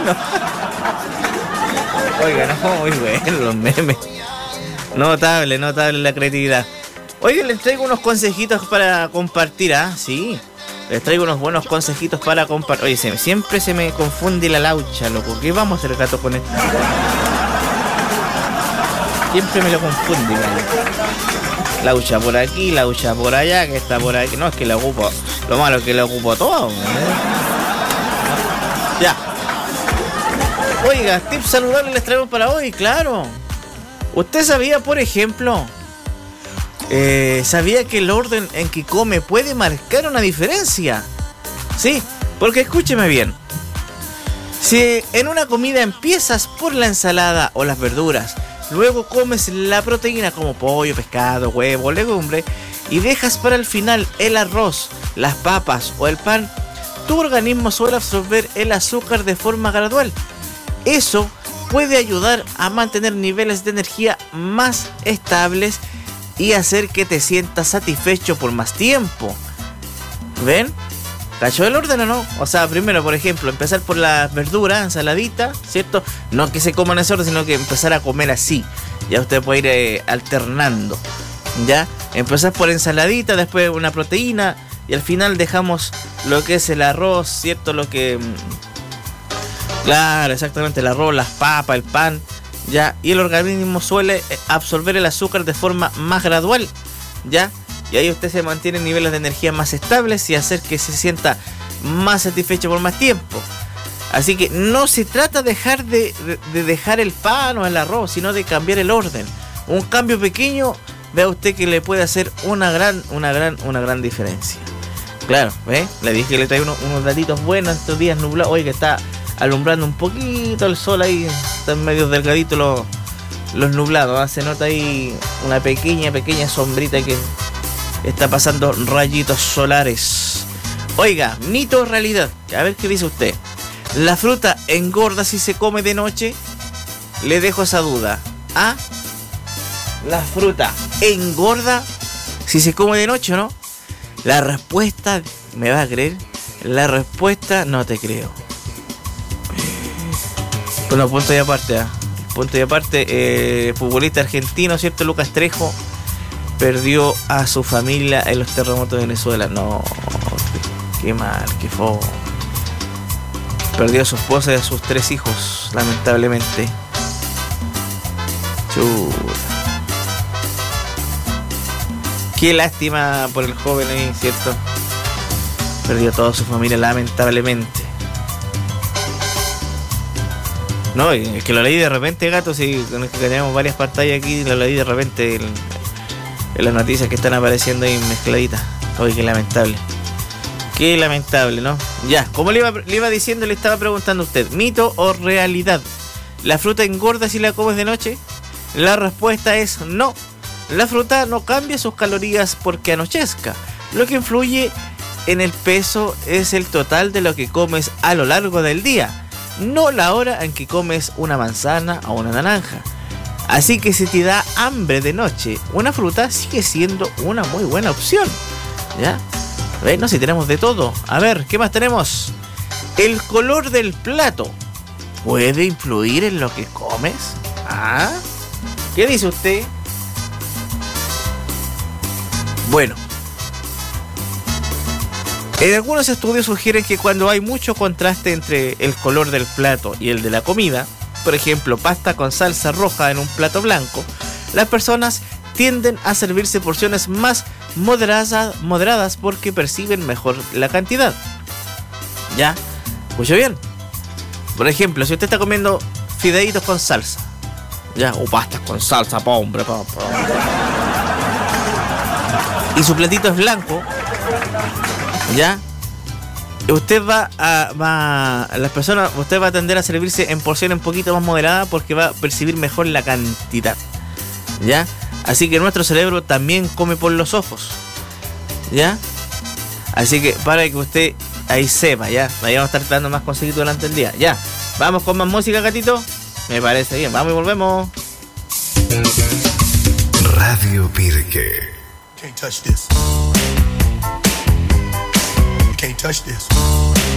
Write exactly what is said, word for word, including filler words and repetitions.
bueno. Oiga, no, muy bueno los memes. Notable, notable la creatividad. Oiga, les traigo unos consejitos para compartir, ¿ah? Sí. Les traigo unos buenos consejitos para compartir. Oye, se, siempre se me confunde la laucha, loco. ¿Qué vamos a hacer, gato, con esto? Siempre me lo confunde, ¿vale? Laucha por aquí, laucha por allá, que está por aquí. No, es que la ocupo. Lo malo es que la ocupo todo, ¿eh? Ya. Oiga, tips saludables les traemos para hoy, claro. ¿Usted sabía, por ejemplo, eh, sabía que el orden en que come puede marcar una diferencia? Sí, porque escúcheme bien. Si en una comida empiezas por la ensalada o las verduras, luego comes la proteína como pollo, pescado, huevo, legumbre, y dejas para el final el arroz, las papas o el pan, tu organismo suele absorber el azúcar de forma gradual. Eso puede ayudar a mantener niveles de energía más estables y hacer que te sientas satisfecho por más tiempo. ¿Ven? ¿Cachó el orden o no? O sea, primero, por ejemplo, empezar por las verduras, ensaladita, ¿cierto? No que se coman ese orden, sino que empezar a comer así. Ya usted puede ir eh, alternando, ¿ya? Empezar por ensaladita, después una proteína, y al final dejamos lo que es el arroz, ¿cierto? Lo que... Claro, exactamente, el arroz, las papas, el pan, ¿ya? Y el organismo suele absorber el azúcar de forma más gradual, ¿ya? Y ahí usted se mantiene en niveles de energía más estables y hacer que se sienta más satisfecho por más tiempo. Así que no se trata de dejar de, de, de dejar el pan o el arroz, sino de cambiar el orden. Un cambio pequeño, vea usted que le puede hacer una gran, una gran, una gran diferencia. Claro, ¿eh? Le dije que le traigo unos, unos datitos buenos estos días nublados. Oye, que está alumbrando un poquito el sol ahí, están medio delgaditos los, los nublados, ¿eh? Se nota ahí una pequeña, pequeña sombrita que está pasando rayitos solares. Oiga, mito o realidad, a ver qué dice usted. ¿La fruta engorda si se come de noche? Le dejo esa duda. ¿Ah? ¿La fruta engorda si se come de noche o no? La respuesta, ¿me vas a creer? La respuesta, no te creo. Bueno, punto y aparte, ¿eh? Punto y aparte, eh, futbolista argentino, ¿cierto? Lucas Trejo perdió a su familia en los terremotos de Venezuela. No, qué, qué mal, qué feo. Perdió a su esposa y a sus tres hijos, lamentablemente. Chuta. Qué lástima por el joven ahí, ¿cierto? Perdió a toda su familia, lamentablemente. No, es que lo leí de repente, gato, sí, con el que tenemos varias pantallas aquí, lo leí de repente en, en las noticias que están apareciendo ahí mezcladitas. Oye, qué lamentable. Qué lamentable, ¿no? Ya, como le iba, le iba diciendo, le estaba preguntando a usted, ¿mito o realidad? ¿La fruta engorda si la comes de noche? La respuesta es no. La fruta no cambia sus calorías porque anochezca. Lo que influye en el peso es el total de lo que comes a lo largo del día, no la hora en que comes una manzana o una naranja. Así que si te da hambre de noche, una fruta sigue siendo una muy buena opción. ¿Ya? Bueno, si tenemos de todo. A ver, ¿qué más tenemos? ¿El color del plato puede influir en lo que comes? ¿Ah? ¿Qué dice usted? Bueno, en algunos estudios sugieren que cuando hay mucho contraste entre el color del plato y el de la comida, por ejemplo, pasta con salsa roja en un plato blanco, las personas tienden a servirse porciones más moderadas, moderadas porque perciben mejor la cantidad. ¿Ya? ¿Escuchó bien? Por ejemplo, si usted está comiendo fideitos con salsa, ¿ya? O pastas con salsa, pa' hombre, pa', pa'. Y su platito es blanco, ¿ya? Usted va a, va a, las personas, usted va a tender a servirse en porciones un poquito más moderadas porque va a percibir mejor la cantidad, ¿ya? Así que nuestro cerebro también come por los ojos, ¿ya? Así que para que usted ahí sepa, ¿ya? Vayamos a estar dando más consejitos durante el día, ¿ya? Vamos con más música, gatito. Me parece bien, vamos y volvemos. Radio Pirque. Can't touch this. You can't touch this.